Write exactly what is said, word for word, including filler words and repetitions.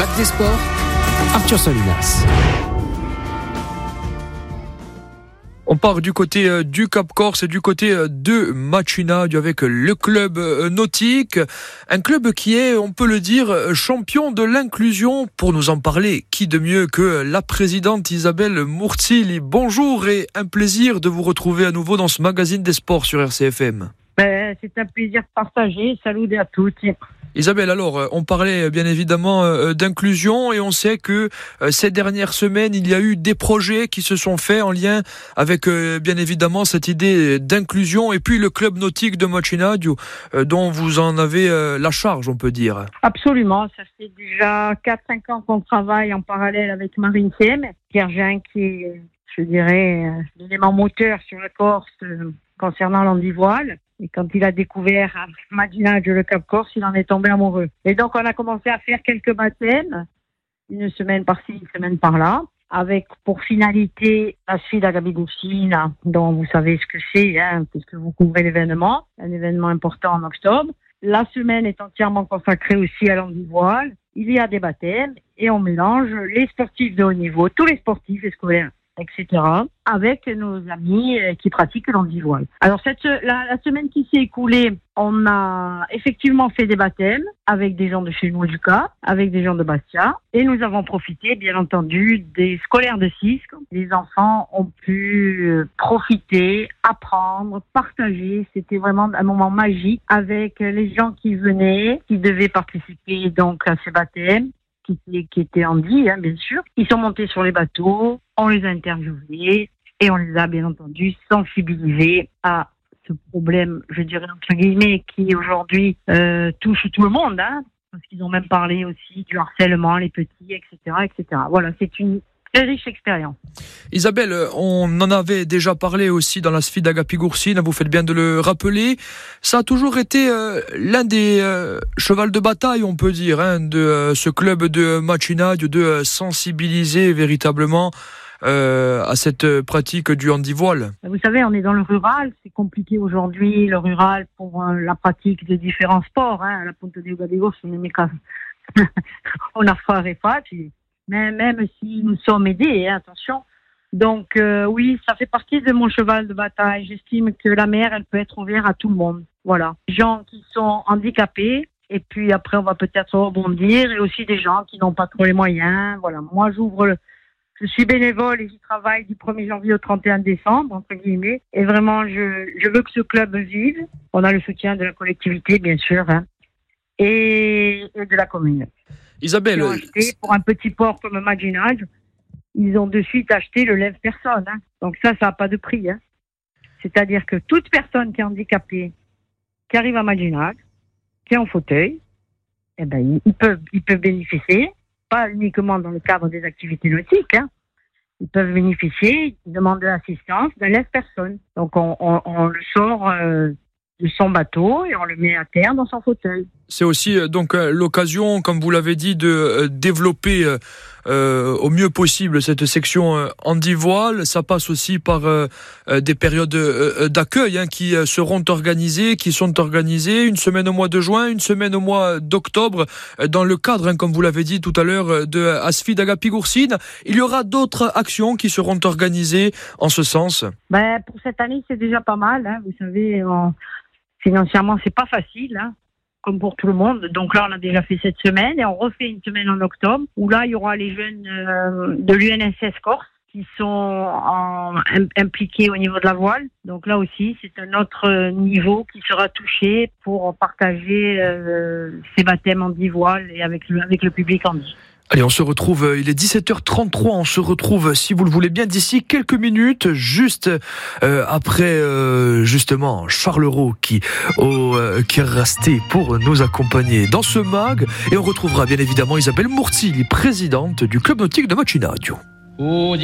Mac des Sports, Arthur Solinas. On part du côté euh, du Cap Corse et du côté euh, de Macinadio avec le club euh, nautique. Un club qui est, on peut le dire, champion de l'inclusion. Pour nous en parler, qui de mieux que la présidente Isabelle Murtzili. Bonjour et un plaisir de vous retrouver à nouveau dans ce magazine des sports sur R C F M. Ben, c'est un plaisir partagé. Salut à tous. Isabelle, alors, on parlait bien évidemment euh, d'inclusion et on sait que euh, ces dernières semaines, il y a eu des projets qui se sont faits en lien avec euh, bien évidemment cette idée d'inclusion et puis le club nautique de Macinadio euh, dont vous en avez euh, la charge, on peut dire. Absolument, ça fait déjà quatre cinq ans qu'on travaille en parallèle avec Marine C M, Pierre Jean qui est, je dirais, euh, l'élément moteur sur la Corse euh, concernant l'handivoile. Et quand il a découvert Macinadio, le Cap Corse, il en est tombé amoureux. Et donc, on a commencé à faire quelques baptêmes, une semaine par-ci, une semaine par-là, avec pour finalité la Sfida Gabigoursina, dont vous savez ce que c'est, hein, puisque vous couvrez l'événement, un événement important en octobre. La semaine est entièrement consacrée aussi à l'handivoile. Il y a des baptêmes et on mélange les sportifs de haut niveau, tous les sportifs, les scolaires, et cetera, avec nos amis qui pratiquent l'handivoile. Alors, cette, la, la semaine qui s'est écoulée, on a effectivement fait des baptêmes avec des gens de chez nous du Cap, avec des gens de Bastia, et nous avons profité, bien entendu, des scolaires de Cisque. Les enfants ont pu profiter, apprendre, partager. C'était vraiment un moment magique avec les gens qui venaient, qui devaient participer donc à ces baptêmes. Qui, qui étaient handi, hein, bien sûr. Ils sont montés sur les bateaux, on les a interviewés et on les a bien entendu sensibilisés à ce problème, je dirais entre guillemets, qui aujourd'hui euh, touche tout le monde, hein, parce qu'ils ont même parlé aussi du harcèlement, les petits, et cetera, et cetera. Voilà, c'est une très riche expérience. Isabelle, on en avait déjà parlé aussi dans la Sfida Gabigoursina, vous faites bien de le rappeler. Ça a toujours été euh, l'un des euh, chevals de bataille, on peut dire, hein, de euh, ce club de Macinadio, de euh, sensibiliser véritablement euh, à cette pratique du handivoile. Vous savez, on est dans le rural, c'est compliqué aujourd'hui, le rural, pour euh, la pratique de différents sports. Hein. La Ponte de Gabigors, on est on a fait réfat, mais même si nous sommes aidés, hein, attention. Donc euh, oui, ça fait partie de mon cheval de bataille. J'estime que la mer, elle peut être ouverte à tout le monde. Voilà, des gens qui sont handicapés, et puis après on va peut-être rebondir, et aussi des gens qui n'ont pas trop les moyens. Voilà, moi j'ouvre, le... je suis bénévole et j'y travaille du premier janvier au trente et un décembre, entre guillemets, et vraiment je, je veux que ce club vive. On a le soutien de la collectivité, bien sûr, hein, et, et de la commune. Isabelle, acheté, pour un petit port comme Macinadio, ils ont de suite acheté le lève-personne. Hein. Donc ça, ça n'a pas de prix. Hein. C'est-à-dire que toute personne qui est handicapée, qui arrive à Macinadio, qui est en fauteuil, eh ben, ils peuvent, ils peuvent bénéficier, pas uniquement dans le cadre des activités nautiques, hein. Ils peuvent bénéficier, ils demandent de l'assistance d'un lève-personne. Donc on, on, on le sort euh, de son bateau et on le met à terre dans son fauteuil. C'est aussi euh, donc euh, l'occasion, comme vous l'avez dit, de euh, développer euh, euh, au mieux possible cette section euh, handivoile. Ça passe aussi par euh, euh, des périodes euh, d'accueil hein, qui euh, seront organisées, qui sont organisées, une semaine au mois de juin, une semaine au mois d'octobre, euh, dans le cadre, hein, comme vous l'avez dit tout à l'heure, de Sfida Gabigoursina. Il y aura d'autres actions qui seront organisées en ce sens. Ben, pour cette année, c'est déjà pas mal. Hein. Vous savez, on... financièrement, c'est pas facile, hein, comme pour tout le monde. Donc là, on a déjà fait cette semaine et on refait une semaine en octobre où là, il y aura les jeunes euh, de l'U N S S Corse qui sont en, im, impliqués au niveau de la voile. Donc là aussi, c'est un autre niveau qui sera touché pour partager euh, ces baptêmes handivoile et avec le, avec le public handi. Allez, on se retrouve, il est dix-sept heures trente-trois, on se retrouve, si vous le voulez bien, d'ici quelques minutes, juste euh, après, euh, justement, Charles Roux qui, oh, euh, qui est resté pour nous accompagner dans ce mag, et on retrouvera bien évidemment Isabelle Murtzili, présidente du club nautique de Macinadio.